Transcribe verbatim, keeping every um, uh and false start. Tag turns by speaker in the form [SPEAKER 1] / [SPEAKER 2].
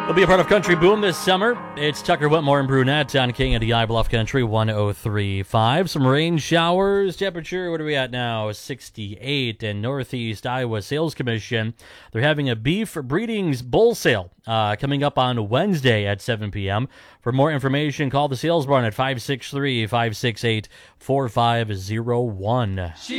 [SPEAKER 1] Will be a part of Country Boom this summer. It's Tucker Whitmore and Brunette on K N D I Bluff Country one oh three point five. Some rain showers. Temperature, what are we at now? sixty-eight. And Northeast Iowa Sales Commission, they're having a beef breedings bull sale uh, coming up on Wednesday at seven p.m. For more information, call the sales barn at five six three, five six eight, four five zero one.